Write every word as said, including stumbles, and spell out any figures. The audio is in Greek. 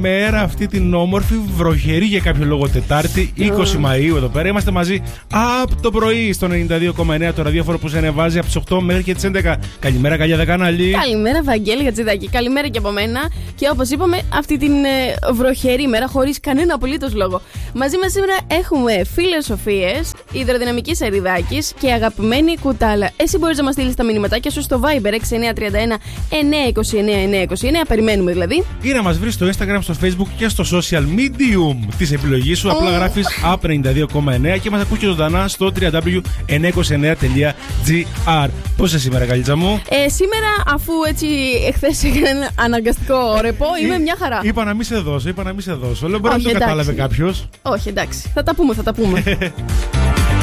μέρα αυτή την όμορφη, βροχερή για κάποιο λόγο Τετάρτη, είκοσι Μαΐου εδώ πέρα. Είμαστε μαζί από το πρωί στο ενενήντα δύο κόμμα εννέα, το ραδιόφωνο που σε ανεβάζει από τις οκτώ μέχρι και τις έντεκα. Καλημέρα, Καλιά Κανάλη. Καλημέρα, Βαγγέλη Γατζηδάκη. Καλημέρα και από μένα. Και όπως είπαμε, αυτή την ε, βροχερή μέρα, χωρίς κανένα απολύτως λόγο. Μαζί μας σήμερα έχουμε φίλες Σοφίες, υδροδυναμική Σεριδάκης και αγαπημένη Κουτάλα. Εσύ μπορείς να μας στείλεις τα μηνυματάκια σου στο Viber έξι εννιά τρία ένα εννιά είκοσι εννιά εννιά είκοσι εννιά. Περιμένουμε δηλαδή. Ή να μας βρεις στο Instagram, στο Facebook και στο social medium της επιλογής σου. Απλά γράφεις App ενενήντα δύο κόμμα εννέα και μας ακούς και ζωντανά στο double-u double-u double-u τελεία εννιακόσια είκοσι εννέα τελεία τζι άρ. Πώς είσαι σήμερα, Καλίτσα μου? Ε, σήμερα, αφού έτσι εχθές έκανε ένα αναγκαστικό ρεπό, είμαι μια χαρά. Είπα να μην σε δώσω, είπα να μην σε δώσω. Λέω, μπορεί να το κατάλαβε κάποιος. Όχι, εντάξει. Θα τα πούμε, θα τα πούμε.